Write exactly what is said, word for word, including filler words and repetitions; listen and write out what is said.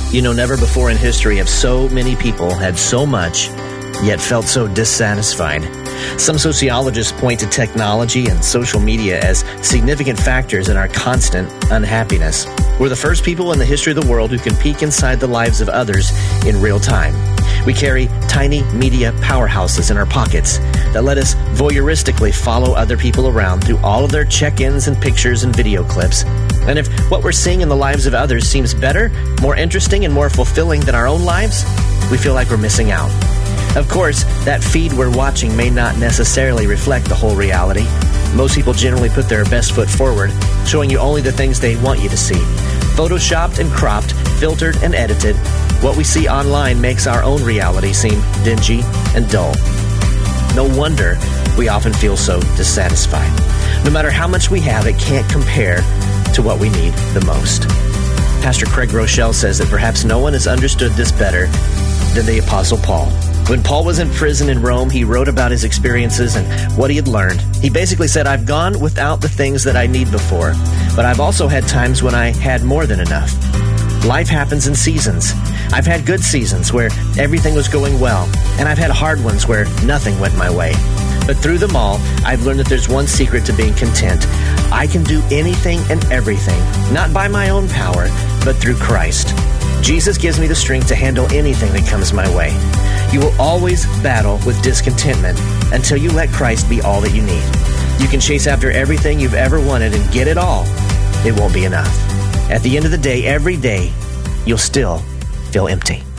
You know, never before in history have so many people had so much, yet felt so dissatisfied. Some sociologists point to technology and social media as significant factors in our constant unhappiness. We're the first people in the history of the world who can peek inside the lives of others in real time. We carry tiny media powerhouses in our pockets that let us voyeuristically follow other people around through all of their check-ins and pictures and video clips. And if what we're seeing in the lives of others seems better, more interesting, and more fulfilling than our own lives, we feel like we're missing out. Of course, that feed we're watching may not necessarily reflect the whole reality. Most people generally put their best foot forward, showing you only the things they want you to see. Photoshopped and cropped, filtered and edited, what we see online makes our own reality seem dingy and dull. No wonder we often feel so dissatisfied. No matter how much we have, it can't compare to what we need the most. Pastor Craig Rochelle says that perhaps no one has understood this better than the Apostle Paul. When Paul was in prison in Rome, he wrote about his experiences and what he had learned. He basically said, I've gone without the things that I need before, but I've also had times when I had more than enough. Life happens in seasons. I've had good seasons where everything was going well, and I've had hard ones where nothing went my way. But through them all, I've learned that there's one secret to being content. I can do anything and everything, not by my own power, but through Christ. Jesus gives me the strength to handle anything that comes my way. You will always battle with discontentment until you let Christ be all that you need. You can chase after everything you've ever wanted and get it all. It won't be enough. At the end of the day, every day, you'll still feel empty.